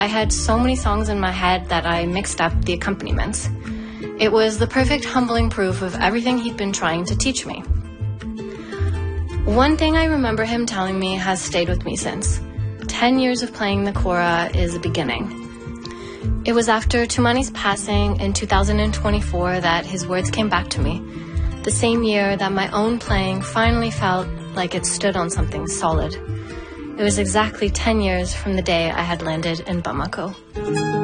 I had so many songs in my head that I mixed up the accompaniments. It was the perfect humbling proof of everything he'd been trying to teach me. One thing I remember him telling me has stayed with me since. 10 years of playing the kora is a beginning. It was after Toumani's passing in 2024 that his words came back to me. The same year that my own playing finally felt like it stood on something solid. It was exactly 10 years from the day I had landed in Bamako.